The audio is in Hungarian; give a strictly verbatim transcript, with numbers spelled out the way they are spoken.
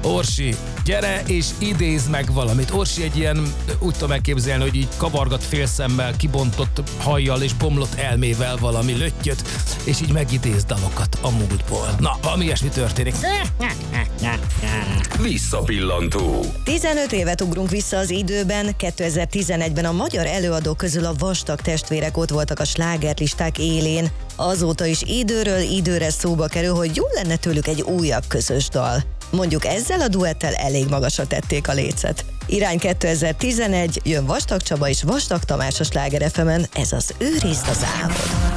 Orsi, gyere és idézd meg valamit. Orsi egy ilyen, úgy tudom elképzelni, hogy így kavargat félszemmel, kibontott hajjal és bomlott elmével valami löttyöt, és így megidéz dalokat a múltból. Na, valami ilyesmi történik. Visszapillantó. tizenöt évet ugrunk vissza az időben. kétezer-tizenegyben a magyar előadók közül a Vastag testvérek ott voltak a slágerlisták élén. Azóta is időről időre szóba kerül, hogy jó lenne tőlük egy újabb közös dal. Mondjuk ezzel a duettel elég magasra tették a lécet. Irány kétezer-tizenegy, jön Vastag Csaba és Vastag Tamás a Sláger ef emen, ez az Őrizd az álmod.